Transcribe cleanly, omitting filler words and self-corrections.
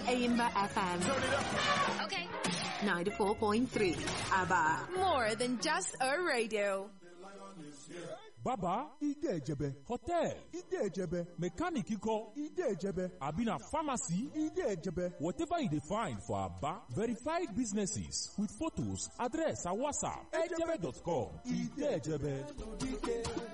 Aimba FM. Okay. 94.3. ABBA. More than just a radio. Baba Ide Ejebe Hotel Ide Ejebe Mechanic Iko Ide Ejebe Abina Pharmacy Ide Ejebe. Whatever you find for Aba, verified businesses with photos, address and WhatsApp ejebe.com. Ide Ejebe.